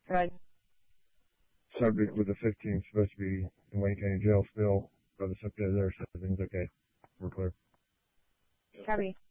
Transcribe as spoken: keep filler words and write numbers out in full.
Good. Subject with the fifteenth supposed to be in Wayne County Jail still. Brother subject there, so everything's okay. We're clear. Copy.